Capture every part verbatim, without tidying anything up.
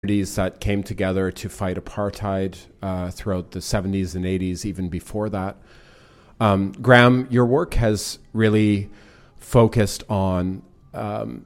communities that came together to fight apartheid uh, throughout the seventies and eighties, even before that. Um, Graham, your work has really focused on um,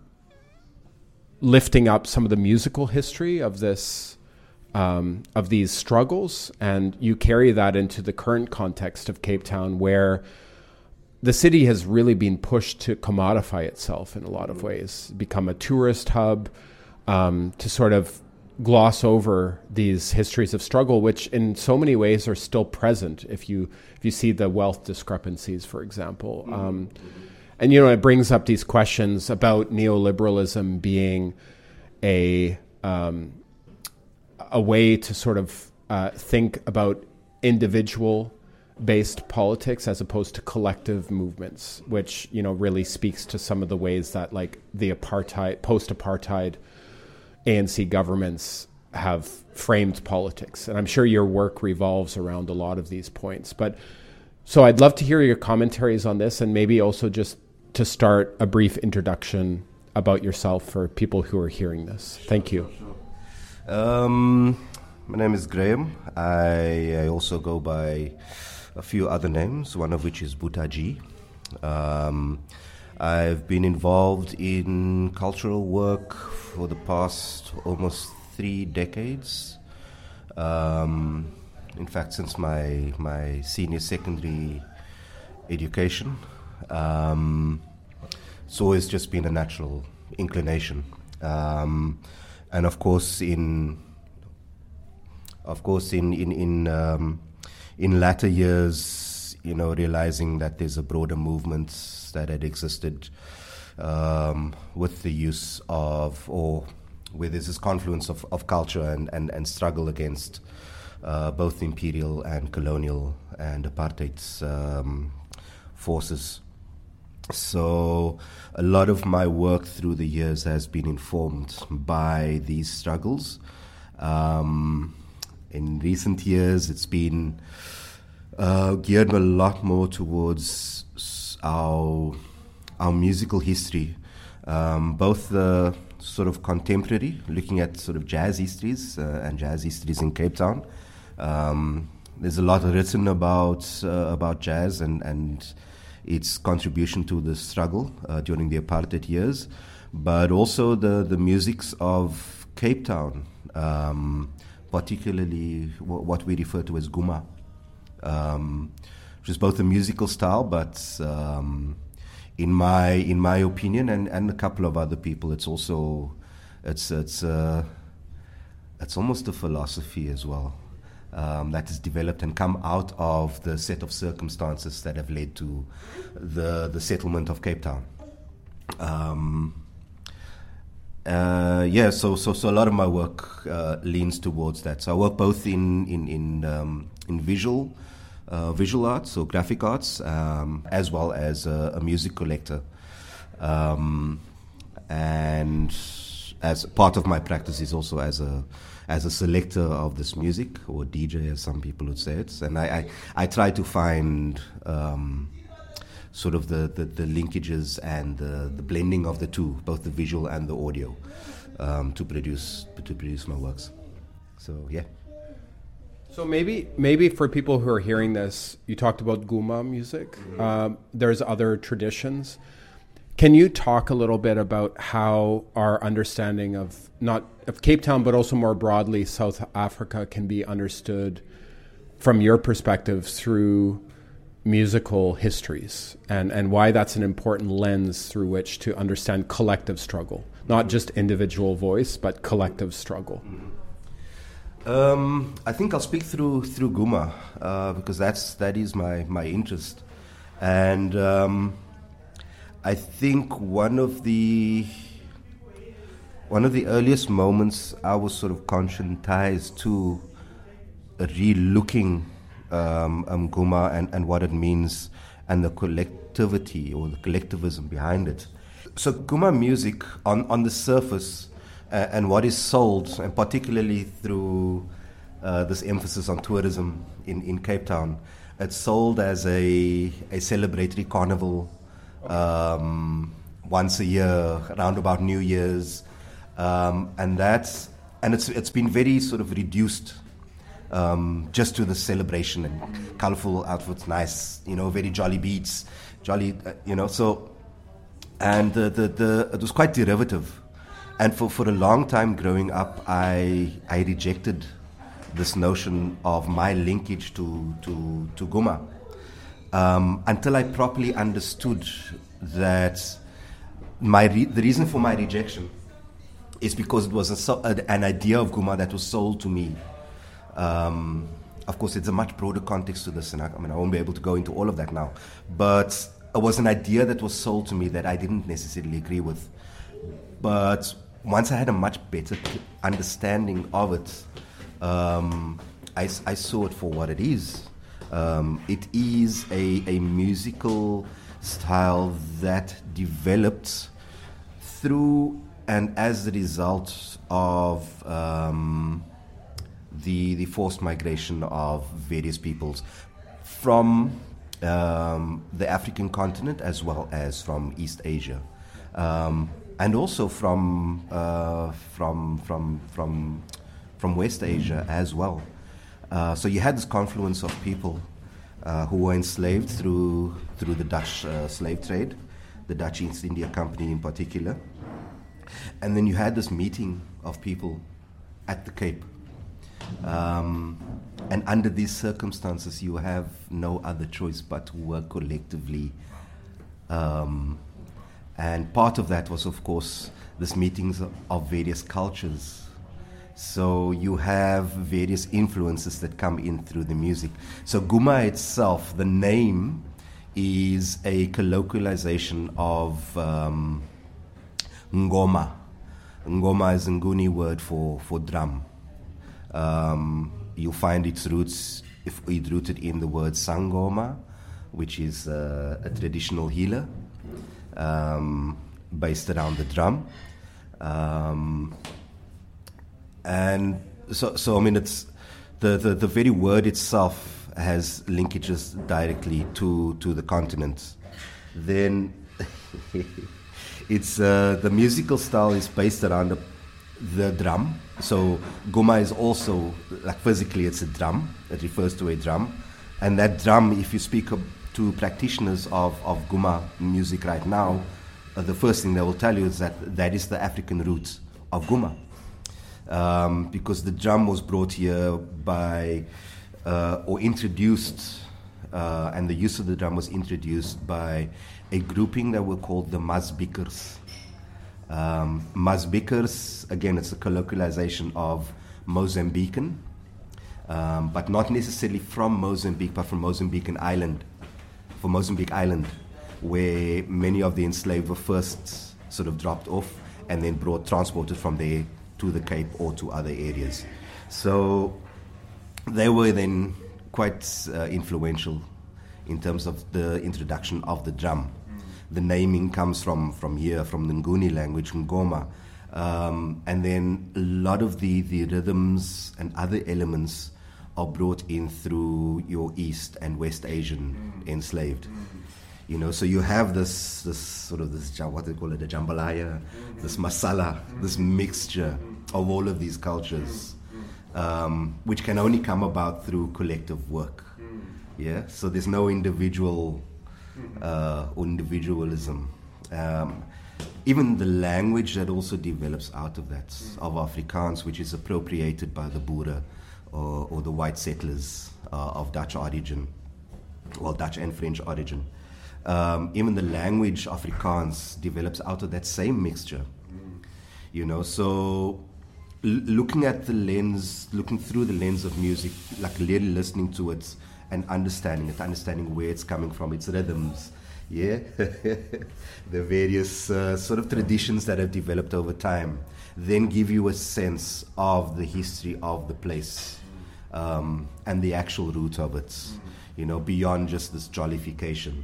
lifting up some of the musical history of this, um, of these struggles, and you carry that into the current context of Cape Town, where the city has really been pushed to commodify itself in a lot of ways, become a tourist hub, um, to sort of gloss over these histories of struggle, which in so many ways are still present. If you if you see the wealth discrepancies, for example, um, and you know it brings up these questions about neoliberalism being a um, a way to sort of uh, think about individual based politics as opposed to collective movements, which, you know, really speaks to some of the ways that like the apartheid, post-apartheid A N C governments have framed politics. And I'm sure your work revolves around a lot of these points. But so I'd love to hear your commentaries on this, and maybe also just to start a brief introduction about yourself for people who are hearing this. Thank you. Sure, sure. Um, my name is Graham. I, I also go by a few other names, one of which is Butaji. Um, I've been involved in cultural work for the past almost three decades. Um, in fact, since my my senior secondary education. Um, it's always just been a natural inclination. Um, and of course, in of course in in in um, in latter years, you know, realizing that there's a broader movement that had existed um, with the use of, or where there's this confluence of, of culture and, and, and struggle against uh, both imperial and colonial and apartheid um, forces. So a lot of my work through the years has been informed by these struggles. Um, in recent years, it's been uh, geared a lot more towards our our musical history, um, both the sort of contemporary, looking at sort of jazz histories uh, and jazz histories in Cape Town. Um, there's a lot written about uh, about jazz and, and its contribution to the struggle uh, during the apartheid years, but also the, the musics of Cape Town, um, particularly w- what we refer to as Guma, um, which is both a musical style, but um, in my in my opinion, and, and a couple of other people, it's also it's it's uh, it's almost a philosophy as well. Um, that has developed and come out of the set of circumstances that have led to the the settlement of Cape Town. Um, uh, yeah, so, so so a lot of my work uh, leans towards that. So I work both in in in, um, in visual uh, visual arts, so graphic arts, um, as well as a, a music collector, um, and as part of my practice is also as a as a selector of this music, or D J as some people would say it. And I, I, I try to find um, sort of the, the, the linkages and the, the blending of the two, both the visual and the audio, um, to produce to produce my works. So, yeah. So maybe maybe for people who are hearing this, you talked about Guma music. Mm-hmm. Um, there's other traditions. Can you talk a little bit about how our understanding of not of Cape Town, but also more broadly South Africa, can be understood from your perspective through musical histories, and, and why that's an important lens through which to understand collective struggle, not just individual voice, but collective struggle? Um, I think I'll speak through through Guma uh, because that's that is my my interest, and. Um, I think one of the one of the earliest moments I was sort of conscientized to re-looking um, um, Guma and, and what it means and the collectivity or the collectivism behind it. So Guma music on, on the surface uh, and what is sold, and particularly through uh, this emphasis on tourism in, in Cape Town, it's sold as a, a celebratory carnival Um, once a year, around about New Year's, um, and that's and it's it's been very sort of reduced um, just to the celebration and colorful outfits, nice, you know, very jolly beats, jolly, uh, you know. So, and the, the the it was quite derivative, and for for a long time growing up, I I rejected this notion of my linkage to to to Guma um, until I properly understood that my re- the reason for my rejection is because it was a, so- an idea of Guma that was sold to me. Um, of course, it's a much broader context to this, and I, I mean, I won't be able to go into all of that now. But it was an idea that was sold to me that I didn't necessarily agree with. But once I had a much better understanding of it, um, I, I saw it for what it is. Um, it is a, a musical style that developed through and as a result of um, the the forced migration of various peoples from um, the African continent as well as from East Asia, um, and also from uh, from from from from West Asia as well. Uh, so you had this confluence of people uh, who were enslaved through through the Dutch uh, slave trade, the Dutch East India Company in particular. And then you had this meeting of people at the Cape. Um, and under these circumstances, you have no other choice but to work collectively. Um, and part of that was, of course, this meetings of various cultures. So you have various influences that come in through the music. So Guma itself, the name, is a colloquialization of Um, Ngoma. Ngoma is a Nguni word for, for drum. Um, you'll find its roots, if it's rooted in the word Sangoma, which is uh, a traditional healer um, based around the drum. Um, and so, so I mean, it's the, the, the very word itself has linkages directly to, to the continent. Then It's uh, the musical style is based around the, the drum. So Guma is also, like physically, it's a drum. It refers to a drum, and that drum, if you speak to practitioners of, of Guma music right now, uh, the first thing they will tell you is that that is the African root of Guma, um, because the drum was brought here by uh, or introduced, uh, and the use of the drum was introduced by a grouping that were called the Mazbikers. Um, Mazbikers, again, it's a colloquialization of Mozambican, um, but not necessarily from Mozambique, but from Mozambican Island, from Mozambique Island, where many of the enslaved were first sort of dropped off and then brought, transported from there to the Cape or to other areas. So they were then quite uh, influential in terms of the introduction of the drum. Mm. The naming comes from, from here, from the Nguni language, Ngoma. Um, and then a lot of the, the rhythms and other elements are brought in through your East and West Asian mm. enslaved. Mm. You know, so you have this, this sort of this, what they call it, the jambalaya, mm. this masala, mm. this mixture mm. of all of these cultures, mm. um, which can only come about through collective work. Yeah, so there's no individual uh, or individualism. Um, even the language that also develops out of that, of Afrikaans, which is appropriated by the Boere or, or the white settlers uh, of Dutch origin, well, Dutch and French origin. Um, even the language Afrikaans develops out of that same mixture. You know, so l- looking at the lens, looking through the lens of music, like really listening to it, and understanding it, understanding where it's coming from, its rhythms, yeah, the various uh, sort of traditions that have developed over time, then give you a sense of the history of the place um, and the actual root of it, you know, beyond just this jollification.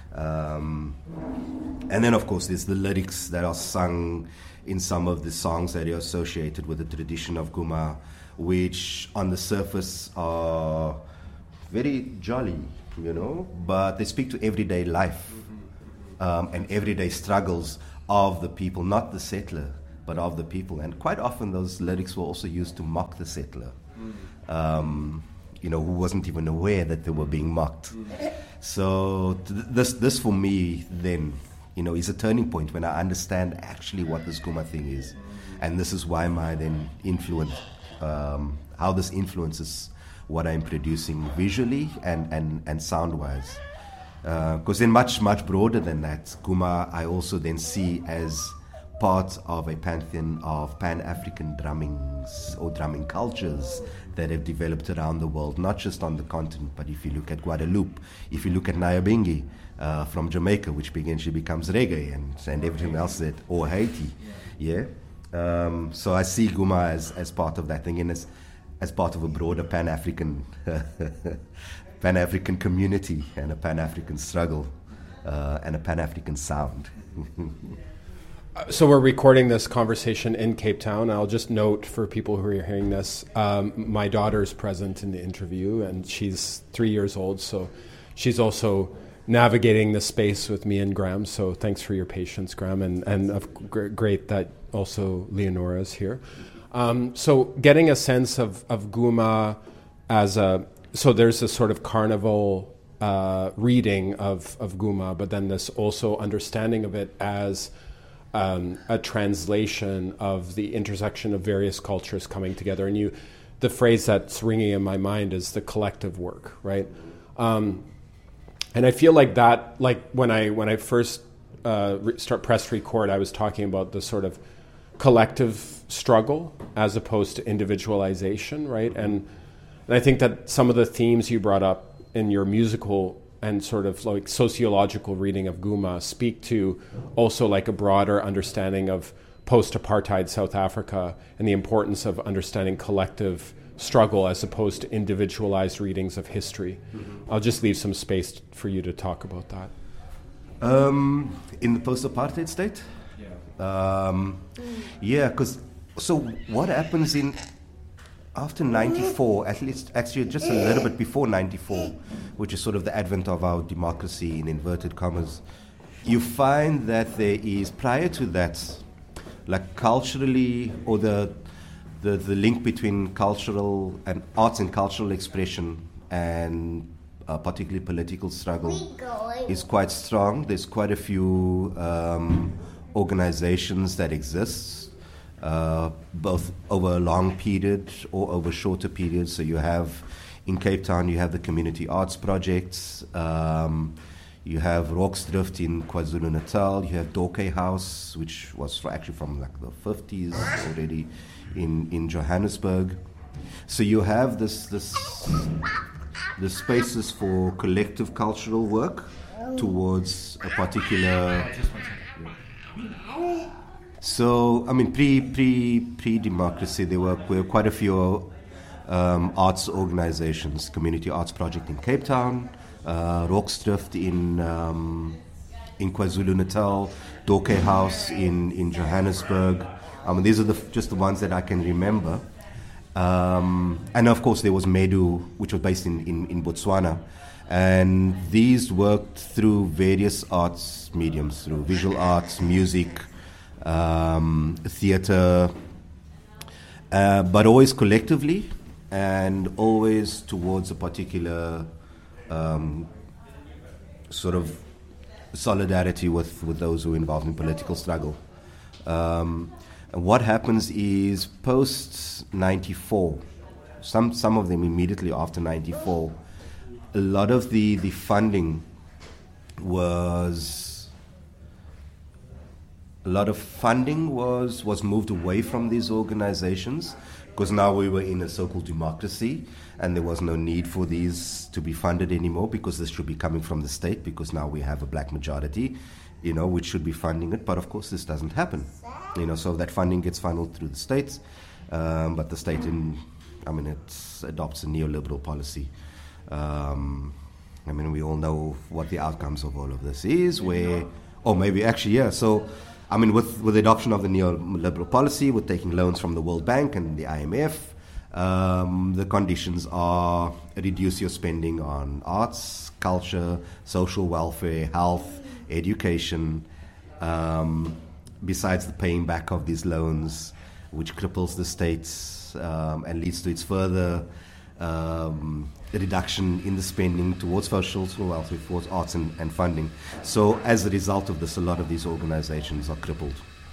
Um, and then, of course, there's the lyrics that are sung in some of the songs that are associated with the tradition of Guma, which on the surface are very jolly, you know, but they speak to everyday life um, and everyday struggles of the people, not the settler, but of the people. And quite often those lyrics were also used to mock the settler, mm. um, you know, who wasn't even aware that they were being mocked. Mm. So th- this, this for me then, you know, is a turning point when I understand actually what this Guma thing is. And this is why my then influence, um, how this influences what I'm producing visually and, and, and sound-wise. Because uh, then much, much broader than that, Guma I also then see as part of a pantheon of Pan-African drummings or drumming cultures that have developed around the world, not just on the continent, but if you look at Guadeloupe, if you look at Nyabingi uh, from Jamaica, which eventually becomes reggae, and, and everything else that, or Haiti, yeah. Um, so I see Guma as, as part of that thing, and as, as part of a broader Pan-African Pan-African community and a Pan-African struggle uh, and a Pan-African sound. So we're recording this conversation in Cape Town. I'll just note for people who are hearing this, um, my daughter's present in the interview, and she's three years old, so she's also navigating the space with me and Graham. So thanks for your patience, Graham, and, and of, great that also Leonora is here. Um, so getting a sense of, of Guma as a, so there's this sort of carnival uh, reading of, of Guma, but then this also understanding of it as Um, a translation of the intersection of various cultures coming together. And you, the phrase that's ringing in my mind is the collective work, right? Um, and I feel like that, like when I when I first uh, re- start press record, I was talking about the sort of collective struggle as opposed to individualization, right? And and I think that some of the themes you brought up in your musical and sort of like sociological reading of Guma speak to also like a broader understanding of post-apartheid South Africa and the importance of understanding collective struggle as opposed to individualized readings of history. Mm-hmm. I'll just leave some space for you to talk about that. Um, in the post-apartheid state? Yeah. Um, yeah, because so what happens in after ninety-four, at least actually just a little bit before ninety-four, which is sort of the advent of our democracy in inverted commas, you find that there is, prior to that, like culturally, or the the, the link between cultural and arts and cultural expression and uh, particularly political struggle is quite strong. There's quite a few um, organizations that exist, Uh, both over a long period or over shorter periods. So you have, in Cape Town, you have the community arts projects, um, you have Rocksdrift in KwaZulu-Natal, you have Dorke House, which was for actually from like the fifties already in, in Johannesburg. So you have this, this, the spaces for collective cultural work towards a particular... So, I mean, pre pre pre democracy, there were, were quite a few um, arts organizations. Community Arts Project in Cape Town, uh, Rocksdrift in um, in KwaZulu-Natal, Dorke House in, in Johannesburg. I mean, these are the, just the ones that I can remember. Um, and of course, there was Medu, which was based in, in, in Botswana. And these worked through various arts mediums, through visual arts, music, Um, theatre, uh, but always collectively and always towards a particular um, sort of solidarity with, with those who are involved in political struggle. Um, and what happens is post ninety-four, some some of them immediately after ninety-four, a lot of the, the funding was... A lot of funding was, was moved away from these organizations because now we were in a so-called democracy and there was no need for these to be funded anymore because this should be coming from the state because now we have a black majority, you know, which should be funding it. But of course this doesn't happen, you know, so that funding gets funneled through the states. Um, but the state, in, I mean, it adopts a neoliberal policy. Um, I mean, we all know what the outcomes of all of this is, where, or maybe actually, yeah, so... I mean, with, with the adoption of the neoliberal policy, with taking loans from the World Bank and the I M F, um, the conditions are reduce your spending on arts, culture, social welfare, health, education, um, besides the paying back of these loans, which cripples the states um, and leads to its further um, reduction in the spending towards social welfare, towards arts and, and funding. So as a result of this, a lot of these organizations are crippled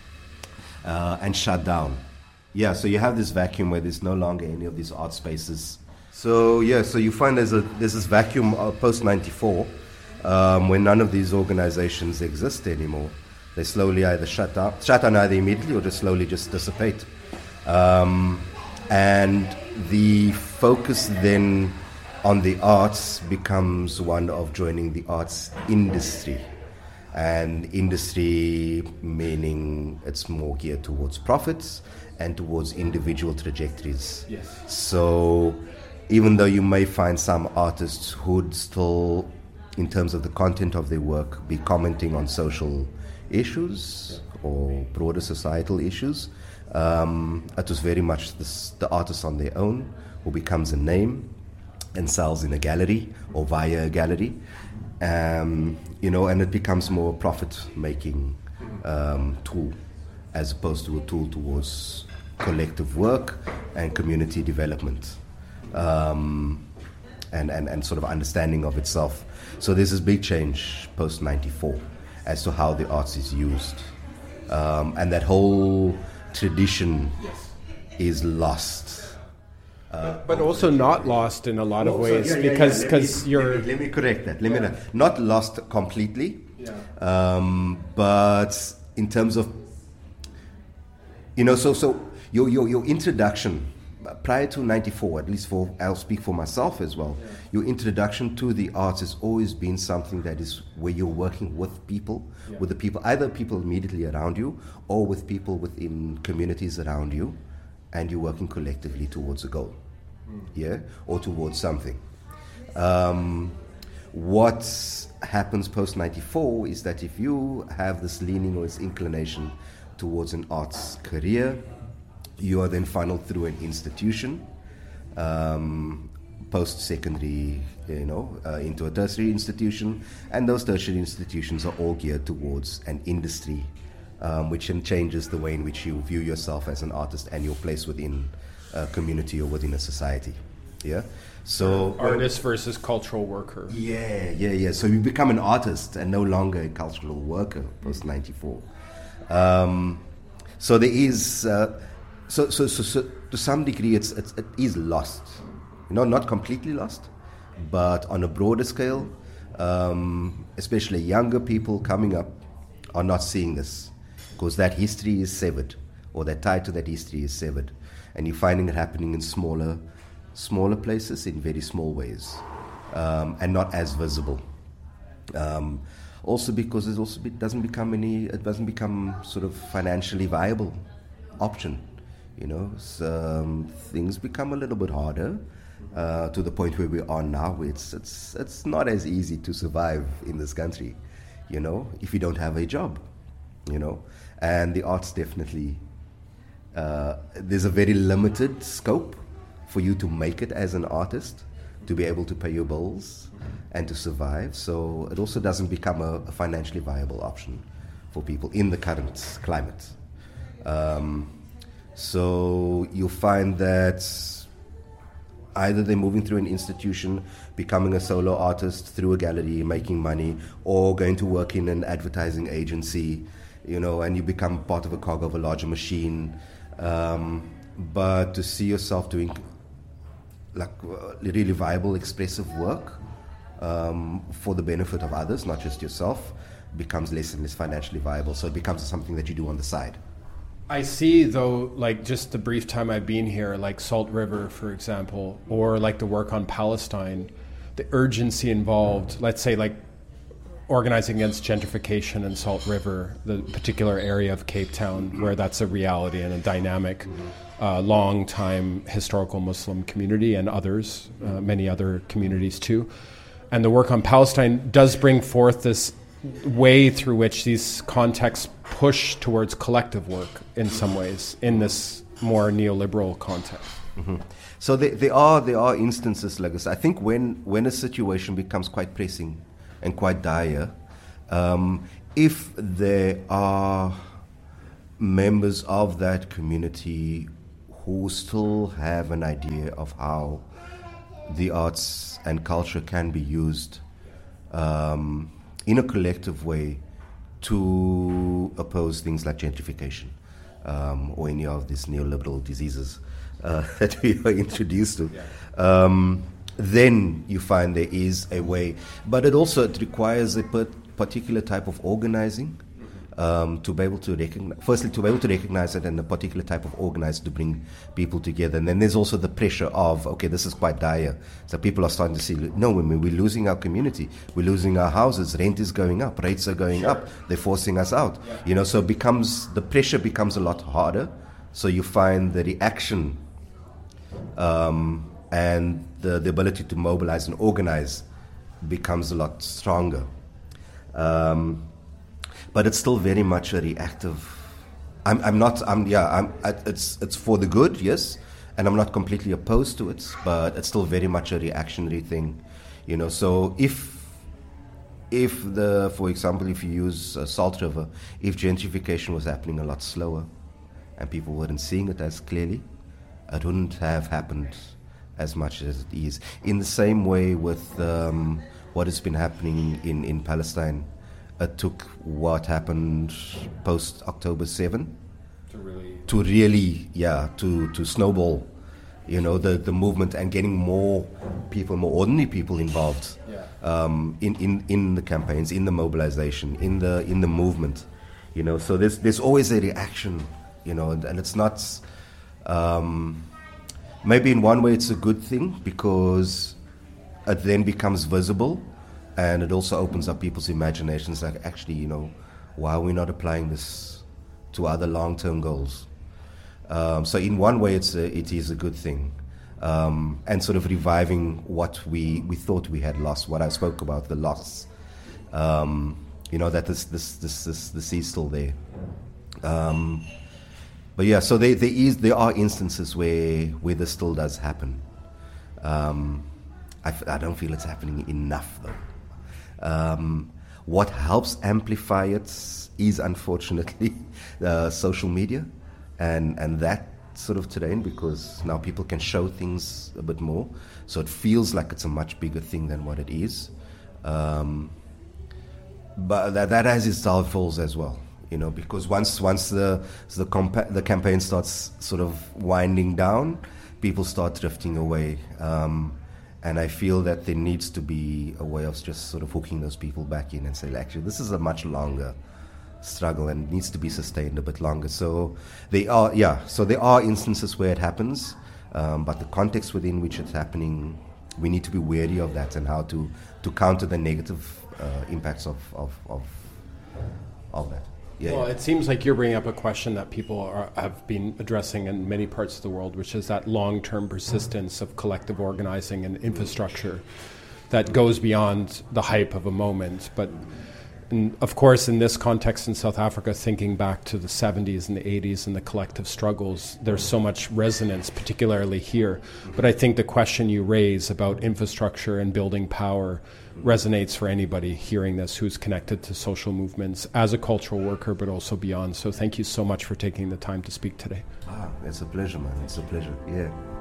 uh, and shut down. Yeah, so you have this vacuum where there's no longer any of these art spaces. So yeah, so you find there's, a, there's this vacuum uh, post ninety-four um, when none of these organizations exist anymore. They slowly either shut down, shut down either immediately or just slowly just dissipate. Um, and the focus then on the arts becomes one of joining the arts industry. And industry meaning it's more geared towards profits and towards individual trajectories. Yes. So even though you may find some artists who'd still, in terms of the content of their work, be commenting on social issues or broader societal issues, um, it was very much this, the artist on their own who becomes a name and sells in a gallery or via a gallery, um, you know, and it becomes more a profit-making um, tool as opposed to a tool towards collective work and community development um, and, and, and sort of understanding of itself. So there's this big change post ninety-four as to how the arts is used. Um, and that whole tradition is lost. Uh, but also not lost in a lot of also, ways yeah, yeah, because yeah. Cause you're... Let me, let me correct that. Let yeah. me not lost completely, yeah. um, but in terms of, you know, so so your your, your introduction prior to ninety-four, at least for, I'll speak for myself as well, yeah. your introduction to the arts has always been something that is where you're working with people, yeah. with the people, either people immediately around you or with people within communities around you, and you're working collectively towards a goal, mm. yeah, or towards something. Um, what happens post ninety-four is that if you have this leaning or this inclination towards an arts career, you are then funneled through an institution, um, post-secondary, you know, uh, into a tertiary institution, and those tertiary institutions are all geared towards an industry, um, which then changes the way in which you view yourself as an artist and your place within a community or within a society. Yeah, so artist versus cultural worker. Yeah, yeah, yeah. So you become an artist and no longer a cultural worker post ninety-four. Um, so there is. Uh, So, so, so, so, to some degree, it's, it's it is lost. You know, not completely lost, but on a broader scale, um, especially younger people coming up are not seeing this because that history is severed, or that tie to that history is severed, and you're finding it happening in smaller, smaller places in very small ways, um, and not as visible. Um, also, because it also be, doesn't become any, it doesn't become sort of financially viable option. You know, so, um, things become a little bit harder uh, to the point where we are now. It's it's it's not as easy to survive in this country, you know, if you don't have a job, you know. And the arts definitely, uh, there's a very limited scope for you to make it as an artist, to be able to pay your bills and to survive. So it also doesn't become a, a financially viable option for people in the current climate. Um, So you'll find that either they're moving through an institution, becoming a solo artist through a gallery, making money, or going to work in an advertising agency, you know, and you become part of a cog of a larger machine. Um, but to see yourself doing like really viable, expressive work um, for the benefit of others, not just yourself, becomes less and less financially viable. So it becomes something that you do on the side. I see, though, like just the brief time I've been here, like Salt River, for example, or like the work on Palestine, the urgency involved, let's say like organizing against gentrification in Salt River, the particular area of Cape Town where that's a reality and a dynamic, uh, long-time historical Muslim community and others, uh, many other communities too. And the work on Palestine does bring forth this way through which these contexts push towards collective work in some ways in this more neoliberal context. Mm-hmm. So there, there are there are instances like this. I think when when a situation becomes quite pressing and quite dire, um, if there are members of that community who still have an idea of how the arts and culture can be used um, in a collective way to oppose things like gentrification um, or any of these neoliberal diseases uh, that we are introduced to. Yeah. Um, then you find there is a way. But it also it requires a particular type of organizing. Um, to be able to recognize, firstly, to be able to recognize it, and a particular type of organizer to bring people together. And then there's also the pressure of, okay, this is quite dire. So people are starting to see, no, women, we're losing our community, we're losing our houses, rent is going up, rates are going sure. up, they're forcing us out. Yeah. You know, so it becomes, the pressure becomes a lot harder. So you find the reaction um, and the, the ability to mobilize and organize becomes a lot stronger. Um, But it's still very much a reactive. I'm, I'm not. I'm. Yeah. I'm. It's. It's for the good. Yes, and I'm not completely opposed to it. But it's still very much a reactionary thing, you know. So if, if the, for example, if you use uh, Salt River, if gentrification was happening a lot slower, and people weren't seeing it as clearly, it wouldn't have happened as much as it is. In the same way with um, what has been happening in in Palestine. It took what happened post October seventh to really, to really, yeah, to, to snowball, you know, the, the movement and getting more people, more ordinary people involved yeah. um, in, in, in the campaigns, in the mobilization, in the in the movement, you know. So there's there's always a reaction, you know, and, and it's not. Um, maybe in one way it's a good thing because it then becomes visible. And it also opens up people's imaginations, like, actually, you know, why are we not applying this to other long-term goals? Um, so in one way, it's a, it is a good thing. Um, and sort of reviving what we, we thought we had lost, what I spoke about, the loss. Um, you know, that this, this, this, this, this is still there. Um, but yeah, so there, there, is, there are instances where, where this still does happen. Um, I, f- I don't feel it's happening enough, though. Um, what helps amplify it is, unfortunately, uh, social media and, and that sort of terrain, because now people can show things a bit more. So it feels like it's a much bigger thing than what it is. Um, but that, that has its downfalls as well, you know, because once once the the, compa- the campaign starts sort of winding down, people start drifting away. Um, And I feel that there needs to be a way of just sort of hooking those people back in and say, actually, this is a much longer struggle and needs to be sustained a bit longer. So they are, yeah, so there are instances where it happens, um, but the context within which it's happening, we need to be wary of that and how to, to counter the negative uh, impacts of, of, of, of that. Yeah, well, yeah. It seems like you're bringing up a question that people are, have been addressing in many parts of the world, which is that long-term persistence of collective organizing and infrastructure that goes beyond the hype of a moment. But in, of course, in this context in South Africa, thinking back to the seventies and the eighties and the collective struggles, there's so much resonance, particularly here. But I think the question you raise about infrastructure and building power resonates for anybody hearing this who's connected to social movements as a cultural worker, but also beyond. So thank you so much for taking the time to speak today. Ah, it's a pleasure, man. It's a pleasure. Yeah.